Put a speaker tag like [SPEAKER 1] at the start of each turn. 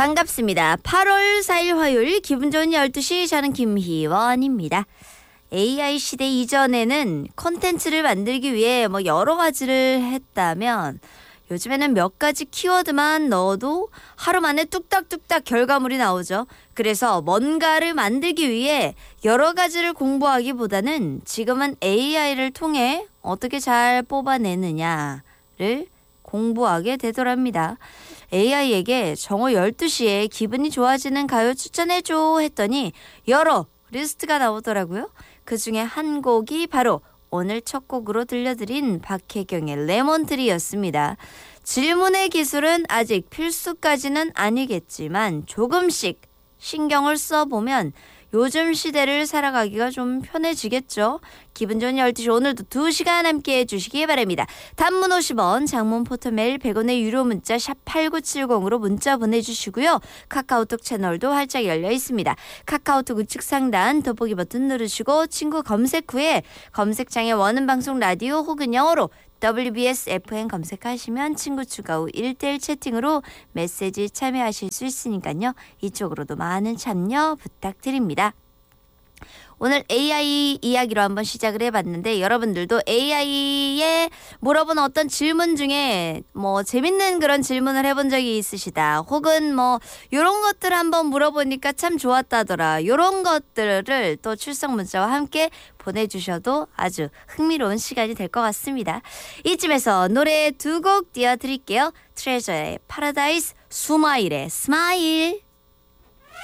[SPEAKER 1] 반갑습니다. 8월 4일 화요일 기분 좋은 12시 저는 김희원입니다. AI 시대 이전에는 콘텐츠를 만들기 위해 여러 가지를 했다면 요즘에는 몇 가지 키워드만 넣어도 하루 만에 뚝딱뚝딱 결과물이 나오죠. 그래서 뭔가를 만들기 위해 여러 가지를 공부하기보다는 지금은 AI를 통해 어떻게 잘 뽑아내느냐를 공부하게 되더랍니다. AI에게 정오 12시에 기분이 좋아지는 가요 추천해줘 했더니 여러 리스트가 나오더라고요. 그중에 한 곡이 바로 오늘 첫 곡으로 들려드린 박혜경의 레몬트리였습니다. 질문의 기술은 아직 필수까지는 아니겠지만 조금씩 신경을 써보면 요즘 시대를 살아가기가 좀 편해지겠죠. 기분 좋은 12시 오늘도 2시간 함께 해주시기 바랍니다. 단문 50원, 장문 포토메일 100원의 유료 문자 샵 8970으로 문자 보내주시고요. 카카오톡 채널도 활짝 열려 있습니다. 카카오톡 우측 상단 돋보기 버튼 누르시고 친구 검색 후에 검색창에 원음 방송 라디오 혹은 영어로 WBS FM 검색하시면 친구 추가 후 1대1 채팅으로 메시지 참여하실 수 있으니까요. 이쪽으로도 많은 참여 부탁드립니다. 오늘 AI 이야기로 한번 시작을 해봤는데 여러분들도 AI에 물어본 어떤 질문 중에 재밌는 그런 질문을 해본 적이 있으시다. 혹은 이런 것들 한번 물어보니까 참 좋았다더라. 이런 것들을 또 출석 문자와 함께 보내주셔도 아주 흥미로운 시간이 될 것 같습니다. 이쯤에서 노래 2곡 띄워드릴게요. 트레저의 파라다이스, 수마일의 스마일.